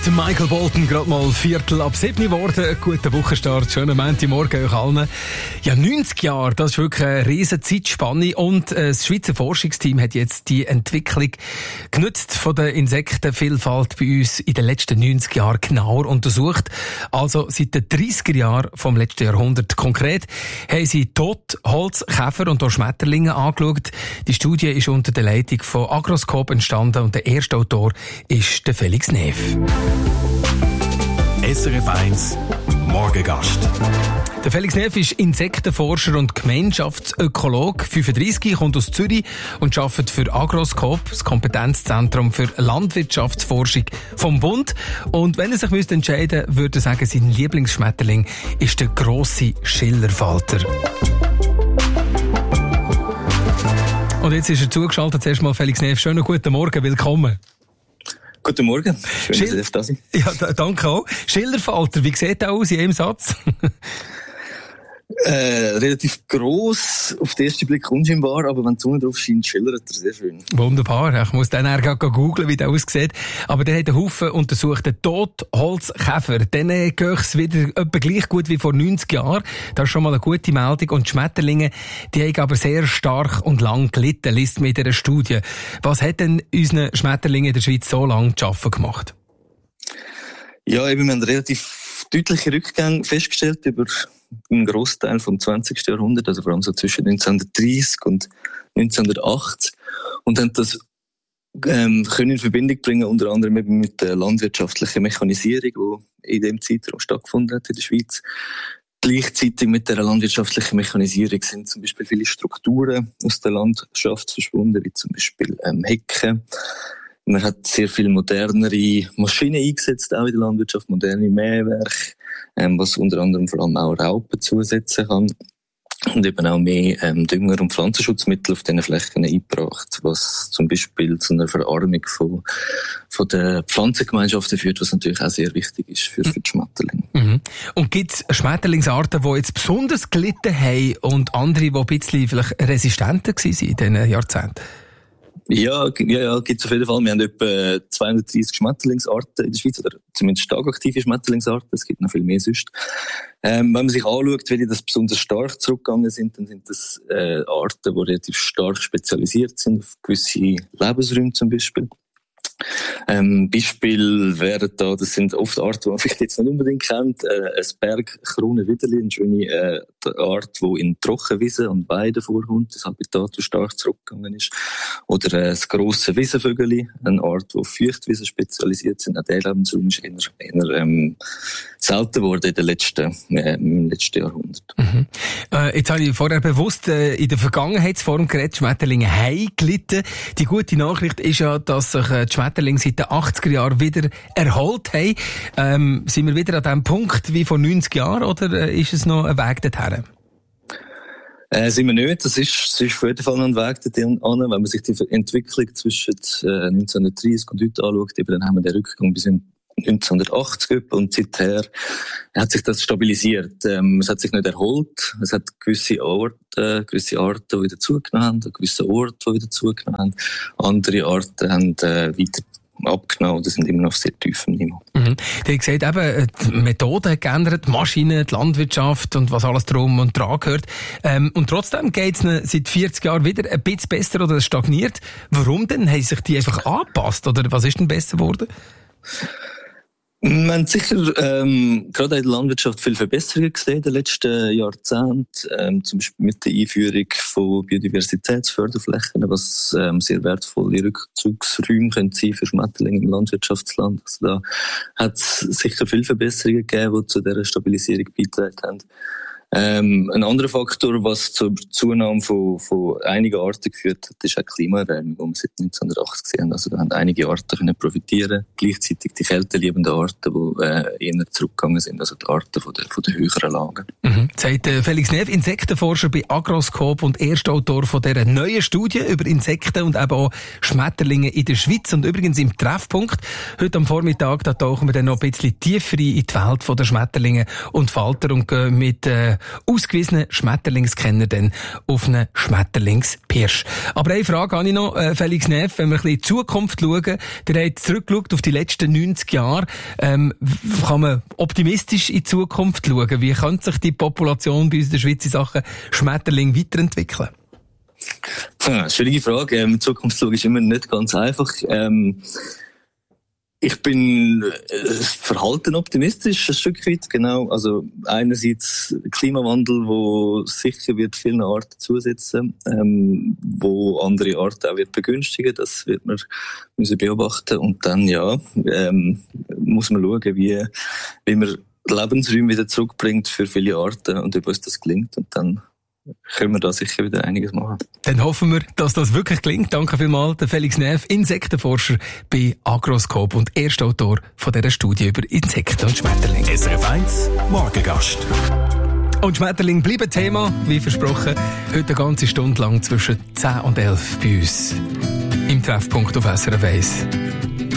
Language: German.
Der Michael Bolton, gerade mal 6:15 geworden. Guten Wochenstart, schönen Montagmorgen euch allen. Ja, 90 Jahre, das ist wirklich eine riesen Zeitspanne. Und das Schweizer Forschungsteam hat jetzt die Entwicklung genutzt von der Insektenvielfalt bei uns in den letzten 90 Jahren genauer untersucht. Also seit den 30er Jahren vom letzten Jahrhundert. Konkret haben sie Totholz, Käfer und auch Schmetterlinge angeschaut. Die Studie ist unter der Leitung von Agroscope entstanden und der erste Autor ist der Felix Neff. SRF 1 Morgengast. Der Felix Neff ist Insektenforscher und Gemeinschaftsökologe. 35, kommt aus Zürich und arbeitet für Agroscope, das Kompetenzzentrum für Landwirtschaftsforschung vom Bund. Und wenn er sich entscheiden müsste, würde er sagen, sein Lieblingsschmetterling ist der grosse Schillerfalter. Und jetzt ist er zugeschaltet. Zuerst mal Felix Neff. Schönen guten Morgen, willkommen. Guten Morgen. Schön, dass Sie da sind. Ja, danke auch. Schillerfalter, wie sieht der aus in einem Satz? Relativ gross, auf den ersten Blick unscheinbar, aber wenn die Sonne drauf scheint, schillert er sehr schön. Wunderbar. Ich muss dann googeln, wie der aussieht. Aber der hat einen Haufen untersucht, den Totholzkäfer. Dann geht es wieder etwa gleich gut wie vor 90 Jahren. Das ist schon mal eine gute Meldung. Und die Schmetterlinge, die haben aber sehr stark und lang gelitten, liest man in dieser Studie. Was hat denn unseren Schmetterlingen in der Schweiz so lange zu arbeiten gemacht? Ja, eben, wir haben relativ deutliche Rückgänge festgestellt über einen Grossteil vom 20. Jahrhundert, also vor allem so zwischen 1930 und 1980. Und haben das können in Verbindung bringen, unter anderem eben mit der landwirtschaftlichen Mechanisierung, die in dem Zeitraum stattgefunden hat in der Schweiz. Gleichzeitig mit der landwirtschaftlichen Mechanisierung sind zum Beispiel viele Strukturen aus der Landschaft verschwunden, wie zum Beispiel Hecken. Man hat sehr viel modernere Maschinen eingesetzt, auch in der Landwirtschaft, moderne Mähwerke, was unter anderem vor allem auch Raupen zusetzen kann. Und eben auch mehr Dünger- und Pflanzenschutzmittel auf diesen Flächen eingebracht, was zum Beispiel zu einer Verarmung von der Pflanzengemeinschaften führt, was natürlich auch sehr wichtig ist für die Schmetterlinge. Mhm. Und gibt es Schmetterlingsarten, die jetzt besonders gelitten haben und andere, die ein bisschen vielleicht resistenter waren in diesen Jahrzehnten? Ja, gibt's auf jeden Fall. Wir haben etwa 230 Schmetterlingsarten in der Schweiz, oder zumindest stark aktive Schmetterlingsarten. Es gibt noch viel mehr sonst. Wenn man sich anschaut, welche das besonders stark zurückgegangen sind, dann sind das Arten, die relativ stark spezialisiert sind, auf gewisse Lebensräume zum Beispiel. Beispiel wären da, das sind oft Arten, die man vielleicht jetzt nicht unbedingt kennt, ein Bergkronenwiderli, eine schöne Art, die in Trockenwiesen und Weiden vorkommt, das Habitat, das stark zurückgegangen ist. Oder ein grosses Wiesenvögeli, eine Art, die auf Feuchtwiesen spezialisiert sind. Auch der Lebensraum ist eher selten geworden im letzten Jahrhundert. Mhm. Jetzt habe ich vorher bewusst in der Vergangenheitsform geredet, Schmetterlinge haben gelitten. Die gute Nachricht ist ja, dass sich die Schmetterlinge seit den 80er Jahren wieder erholt haben. Sind wir wieder an dem Punkt wie vor 90 Jahren oder ist es noch ein Weg dorthin? Sind wir nicht. Das ist auf jeden Fall noch ein Weg dorthin. Wenn man sich die Entwicklung zwischen 1930 und heute anschaut, eben, dann haben wir den Rückgang bis 1980 und seither hat sich das stabilisiert. Es hat sich nicht erholt. Es hat gewisse Arten, die wieder zugenommen haben, gewisse Orte, die wieder zugenommen haben. Andere Arten haben weiter abgenommen oder sind immer noch auf sehr tiefem Niveau. Mhm. Du hast gesagt, eben, die Methoden haben geändert, die Maschinen, die Landwirtschaft und was alles drum und dran gehört. Und trotzdem geht es seit 40 Jahren wieder ein bisschen besser oder es stagniert. Warum denn? Haben sich die einfach angepasst oder was ist denn besser geworden? Wir haben sicher gerade in der Landwirtschaft viele Verbesserungen gesehen in den letzten Jahrzehnten. Zum Beispiel mit der Einführung von Biodiversitätsförderflächen, was sehr wertvolle Rückzugsräume können sein für Schmetterlinge im Landwirtschaftsland. Also da hat es sicher viele Verbesserungen gegeben, die zu dieser Stabilisierung beigetragen haben. Ein anderer Faktor, was zur Zunahme von einigen Arten geführt hat, ist auch die Klimaerwärmung, die wir seit 1980 gesehen haben. Also da haben einige Arten können profitieren, gleichzeitig die kälteliebenden Arten, die eher zurückgegangen sind, also die Arten von der höheren Lagen. Mhm. Sagt Felix Neff, Insektenforscher bei Agroscope und Erstautor von dieser neuen Studie über Insekten und eben auch Schmetterlinge in der Schweiz. Und übrigens im Treffpunkt, heute am Vormittag, da tauchen wir dann noch ein bisschen tiefer in die Welt der Schmetterlinge und Falter und gehen mit ausgewiesenen Schmetterlingskenner dann auf einen Schmetterlingspirsch. Aber eine Frage habe ich noch, Felix Neff, wenn wir ein bisschen in die Zukunft schauen. Der hat zurückgeschaut auf die letzten 90 Jahre. Kann man optimistisch in die Zukunft schauen? Wie könnte sich die Population bei uns in der Schweiz in Sachen Schmetterling weiterentwickeln? Schwierige Frage. In Zukunft schauen ist immer nicht ganz einfach. Ich bin verhalten optimistisch, ein Stück weit, genau. Also, einerseits Klimawandel, wo sicher wird vielen Arten zusetzen, wo andere Arten auch wird begünstigen. Das wird man müssen beobachten. Und dann, muss man schauen, wie man Lebensräume wieder zurückbringt für viele Arten und ob uns das gelingt. Und dann können wir da sicher wieder einiges machen. Dann hoffen wir, dass das wirklich gelingt. Danke vielmals, der Felix Neff, Insektenforscher bei Agroscope und Erstautor von dieser Studie über Insekten und Schmetterlinge. SRF 1 Morgengast. Und Schmetterlinge bleiben Thema, wie versprochen, heute eine ganze Stunde lang zwischen 10 und 11 bei uns im Treffpunkt auf SRF 1.